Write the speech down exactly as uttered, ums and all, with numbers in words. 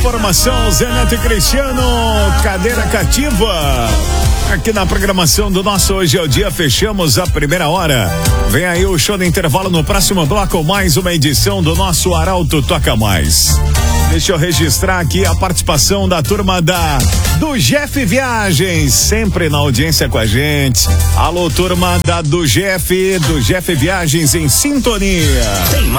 Formação Zé Neto e Cristiano, cadeira cativa. Aqui na programação do nosso Hoje é o Dia, fechamos a primeira hora. Vem aí o show de intervalo no próximo bloco, mais uma edição do nosso Arauto Toca Mais. Deixa eu registrar aqui a participação da turma da do Jeff Viagens, sempre na audiência com a gente. Alô, turma da do Jeff, do Jeff Viagens em sintonia. Tem mais.